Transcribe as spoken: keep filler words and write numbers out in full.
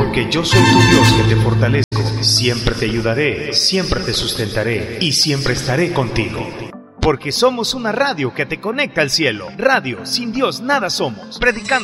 Porque yo soy tu Dios que te fortalezco, siempre te ayudaré, siempre te sustentaré y siempre estaré contigo. Porque somos una radio que te conecta al cielo. Radio, sin Dios nada somos. Predicando